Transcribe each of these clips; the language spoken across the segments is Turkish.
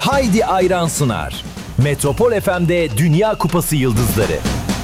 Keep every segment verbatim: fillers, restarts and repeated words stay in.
Haydi Ayran sunar. Metropol F M'de Dünya Kupası Yıldızları.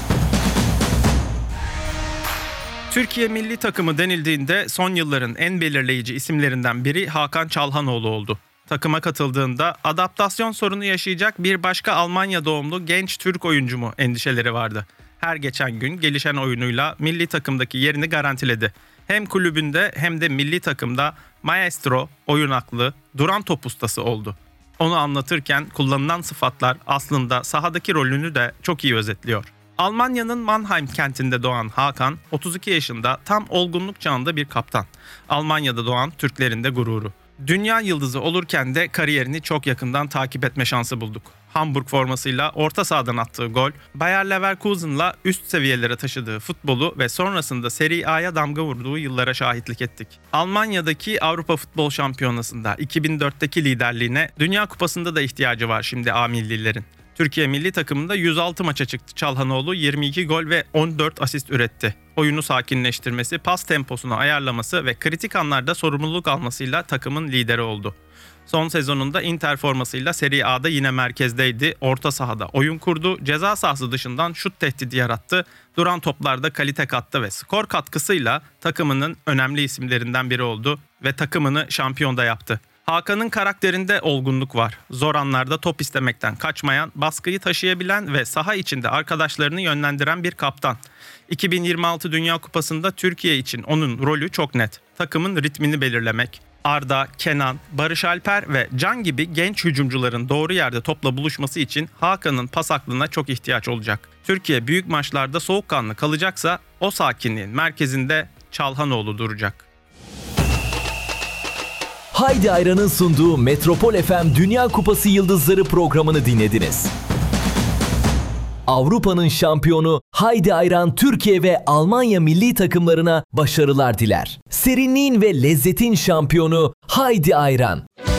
Türkiye milli takımı denildiğinde son yılların en belirleyici isimlerinden biri Hakan Çalhanoğlu oldu. Takıma katıldığında adaptasyon sorunu yaşayacak bir başka Almanya doğumlu genç Türk oyuncu mu endişeleri vardı. Her geçen gün gelişen oyunuyla milli takımdaki yerini garantiledi. Hem kulübünde hem de milli takımda maestro, oyun aklı, duran top ustası oldu. Onu anlatırken kullanılan sıfatlar aslında sahadaki rolünü de çok iyi özetliyor. Almanya'nın Mannheim kentinde doğan Hakan, otuz iki yaşında tam olgunluk çağında bir kaptan. Almanya'da doğan Türklerin de gururu. Dünya yıldızı olurken de kariyerini çok yakından takip etme şansı bulduk. Hamburg formasıyla orta sahadan attığı gol, Bayer Leverkusen'la üst seviyelere taşıdığı futbolu ve sonrasında Serie A'ya damga vurduğu yıllara şahitlik ettik. Almanya'daki Avrupa Futbol Şampiyonası'nda iki bin dörtteki liderliğine, Dünya Kupası'nda da ihtiyacı var şimdi A millilerin. Türkiye milli takımında yüz altı maça çıktı Çalhanoğlu, yirmi iki gol ve on dört asist üretti. Oyunu sakinleştirmesi, pas temposunu ayarlaması ve kritik anlarda sorumluluk almasıyla takımın lideri oldu. Son sezonunda Inter formasıyla Serie A'da yine merkezdeydi, orta sahada oyun kurdu, ceza sahası dışından şut tehdidi yarattı, duran toplarda kalite kattı ve skor katkısıyla takımının önemli isimlerinden biri oldu ve takımını şampiyon da yaptı. Hakan'ın karakterinde olgunluk var. Zor anlarda top istemekten kaçmayan, baskıyı taşıyabilen ve saha içinde arkadaşlarını yönlendiren bir kaptan. iki bin yirmi altı Dünya Kupası'nda Türkiye için onun rolü çok net. Takımın ritmini belirlemek. Arda, Kenan, Barış Alper ve Can gibi genç hücumcuların doğru yerde topla buluşması için Hakan'ın pas aklına çok ihtiyaç olacak. Türkiye büyük maçlarda soğukkanlı kalacaksa o sakinliğin merkezinde Çalhanoğlu duracak. Haydi Ayran'ın sunduğu Metropol F M Dünya Kupası Yıldızları programını dinlediniz. Avrupa'nın şampiyonu Haydi Ayran Türkiye ve Almanya milli takımlarına başarılar diler. Serinliğin ve lezzetin şampiyonu Haydi Ayran.